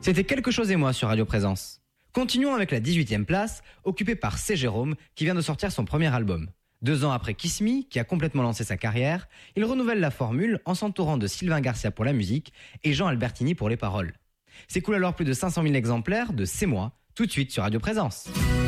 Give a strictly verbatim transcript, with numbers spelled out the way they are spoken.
C'était Quelque chose et moi sur Radio Présence. Continuons avec la dix-huitième place, occupée par C. Jérôme, qui vient de sortir son premier album. Deux ans après Kiss Me, qui a complètement lancé sa carrière, il renouvelle la formule en s'entourant de Sylvain Garcia pour la musique et Jean Albertini pour les paroles. S'écoule alors plus de cinq cent mille exemplaires de C'est moi, tout de suite sur Radio Présence.